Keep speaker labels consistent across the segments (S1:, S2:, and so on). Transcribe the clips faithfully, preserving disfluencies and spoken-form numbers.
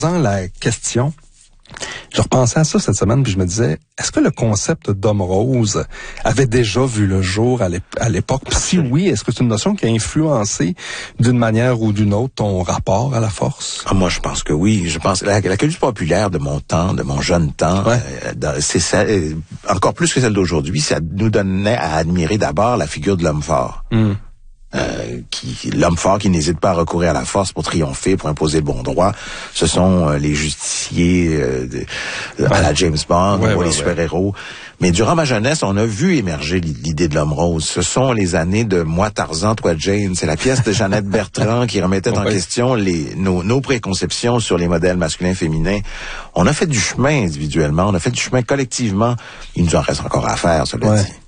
S1: Dans la question, je repensais à ça cette semaine, puis je me disais, est-ce que le concept d'homme rose avait déjà vu le jour à l'époque? Puis si oui, est-ce que c'est une notion qui a influencé d'une manière ou d'une autre ton rapport à la force?
S2: Ah, moi, je pense que oui. Je pense la, la culture populaire de mon temps, de mon jeune temps,
S1: ouais.
S2: euh, c'est ça, euh, encore plus que celle d'aujourd'hui, ça nous donnait à admirer d'abord la figure de l'homme fort. Mm. Euh, qui l'homme fort qui n'hésite pas à recourir à la force pour triompher, pour imposer le bon droit. Ce sont euh, les justiciers euh, de, de, ouais. à la James Bond
S1: ouais,
S2: ou
S1: ouais,
S2: les
S1: ouais.
S2: super-héros. Mais durant ma jeunesse, on a vu émerger l'idée de l'homme rose. Ce sont les années de Moi Tarzan, toi Jane. C'est la pièce de Jeannette Bertrand qui remettait en ouais. question les, nos, nos préconceptions sur les modèles masculins féminins. On a fait du chemin individuellement, on a fait du chemin collectivement. Il nous en reste encore à faire, cela
S1: ouais.
S2: dit.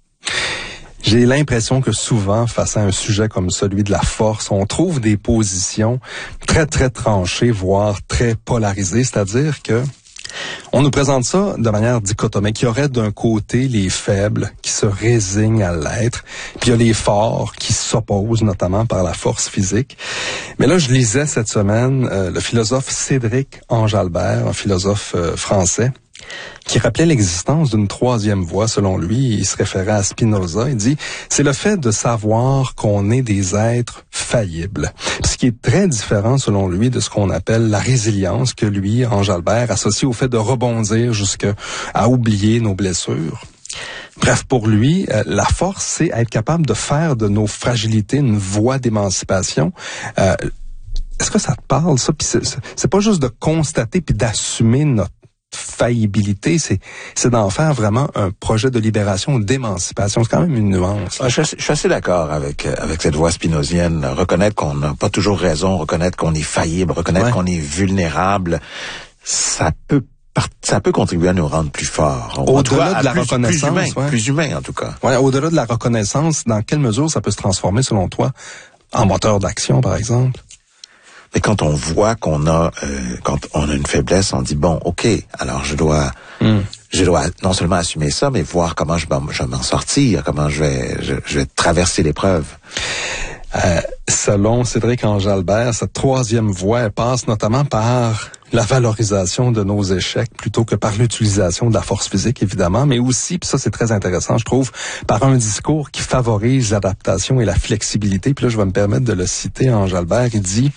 S1: J'ai l'impression que souvent, face à un sujet comme celui de la force, on trouve des positions très, très tranchées, voire très polarisées. C'est-à-dire que on nous présente ça de manière dichotomique. Il y aurait d'un côté les faibles qui se résignent à l'être, puis il y a les forts qui s'opposent notamment par la force physique. Mais là, je lisais cette semaine euh, le philosophe Cédric Ange-Albert, un philosophe euh, français, qui rappelait l'existence d'une troisième voie. Selon lui, il se référait à Spinoza. Il dit, c'est le fait de savoir qu'on est des êtres faillibles. Ce qui est très différent, selon lui, de ce qu'on appelle la résilience que lui, Ange-Albert, associe au fait de rebondir jusqu'à oublier nos blessures. Bref, pour lui, euh, la force, c'est être capable de faire de nos fragilités une voie d'émancipation. Euh, est-ce que ça te parle, ça? Puis c'est, c'est pas juste de constater puis d'assumer notre faillibilité, c'est c'est d'en faire vraiment un projet de libération, d'émancipation. C'est quand même une nuance.
S2: Ah, je, je suis assez d'accord avec avec cette voie spinozienne. Reconnaître qu'on n'a pas toujours raison, reconnaître qu'on est faillible, reconnaître ouais. qu'on est vulnérable, ça peut ça peut contribuer à nous rendre plus forts.
S1: Au-delà de la
S2: plus,
S1: reconnaissance,
S2: plus humain,
S1: ouais.
S2: plus humain en tout cas.
S1: Ouais, au-delà de la reconnaissance, dans quelle mesure ça peut se transformer selon toi en moteur d'action, par exemple?
S2: Mais quand on voit qu'on a, euh, quand on a une faiblesse, on dit bon, ok, alors je dois, mm. je dois non seulement assumer ça, mais voir comment je, je vais m'en sortir, comment je vais, je, je vais traverser l'épreuve.
S1: Euh, selon Cédric Ange-Albert, cette troisième voie elle passe notamment par la valorisation de nos échecs plutôt que par l'utilisation de la force physique, évidemment, mais aussi, puis ça c'est très intéressant, je trouve, par un discours qui favorise l'adaptation et la flexibilité. Puis là, je vais me permettre de le citer, Ange-Albert, il dit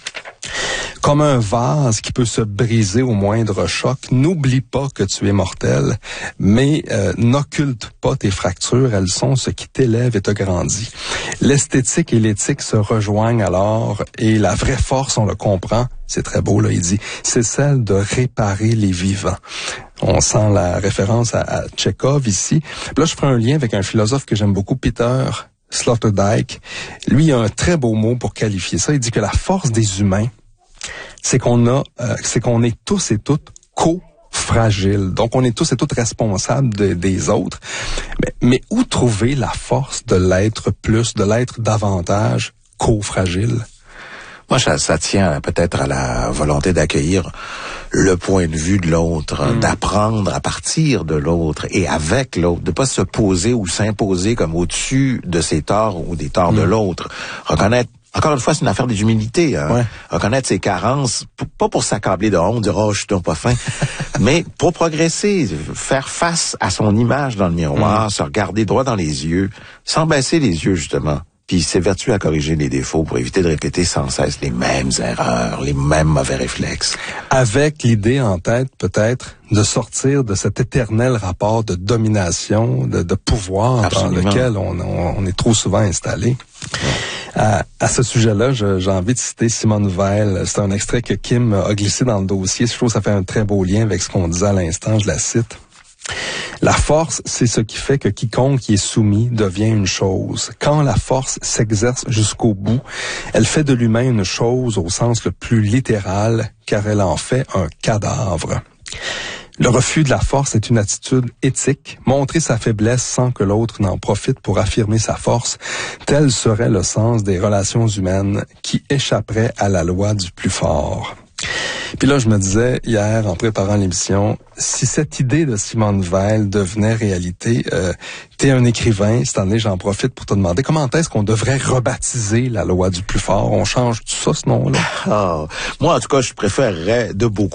S1: « Comme un vase qui peut se briser au moindre choc, n'oublie pas que tu es mortel, mais euh, n'occulte pas tes fractures, elles sont ce qui t'élève et te grandit. L'esthétique et l'éthique se rejoignent alors, et la vraie force, on le comprend, c'est très beau, là, il dit, c'est celle de réparer les vivants. » On sent la référence à, à Tchekhov ici. Là, je ferai un lien avec un philosophe que j'aime beaucoup, Peter Sloterdijk. Lui, il a un très beau mot pour qualifier ça. Il dit que la force des humains, c'est qu'on a, euh, c'est qu'on est tous et toutes co-fragiles. Donc, on est tous et toutes responsables de, des autres. Mais, mais où trouver la force de l'être plus, de l'être davantage co-fragile?
S2: Moi, ça, ça tient peut-être à la volonté d'accueillir le point de vue de l'autre, mmh. d'apprendre à partir de l'autre et avec l'autre, de pas se poser ou s'imposer comme au-dessus de ses torts ou des torts mmh. de l'autre. Reconnaître, encore une fois, c'est une affaire d'humilité. Hein? Ouais. Reconnaître ses carences, p- pas pour s'accabler de honte, dire « Oh, je suis donc pas fin », mais pour progresser, faire face à son image dans le miroir, mmh. se regarder droit dans les yeux, sans baisser les yeux, justement. Puis s'évertuer à corriger les défauts pour éviter de répéter sans cesse les mêmes erreurs, les mêmes mauvais réflexes.
S1: Avec l'idée en tête, peut-être, de sortir de cet éternel rapport de domination, de, de pouvoir Absolument. Dans lequel on, on, on est trop souvent installé. Ouais. À, à ce sujet-là, je, j'ai envie de citer Simone Veil. C'est un extrait que Kim a glissé dans le dossier. Je trouve que ça fait un très beau lien avec ce qu'on disait à l'instant. Je la cite. La force, c'est ce qui fait que quiconque qui est soumis devient une chose. Quand la force s'exerce jusqu'au bout, elle fait de l'humain une chose au sens le plus littéral, car elle en fait un cadavre. Le refus de la force est une attitude éthique. Montrer sa faiblesse sans que l'autre n'en profite pour affirmer sa force, tel serait le sens des relations humaines qui échapperaient à la loi du plus fort. Puis là, je me disais hier, en préparant l'émission, si cette idée de Simone Veil devenait réalité, euh, t'es un écrivain, cette année, j'en profite pour te demander comment est-ce qu'on devrait rebaptiser la loi du plus fort? On change tout ça, ce nom-là?
S2: Ah, moi, en tout cas, je préférerais de beaucoup